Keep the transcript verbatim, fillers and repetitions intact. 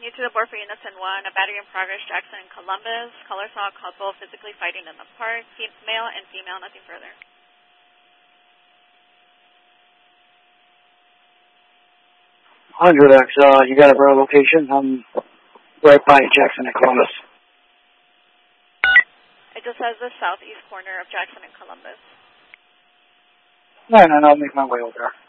You to the board for Unison one, a battery in progress, Jackson and Columbus. Caller saw a couple physically fighting in the park. Male and female, nothing further. one hundred X, uh, you got a borough location? I'm right by Jackson and Columbus. It just says the southeast corner of Jackson and Columbus. No, no, no, I'll make my way over there.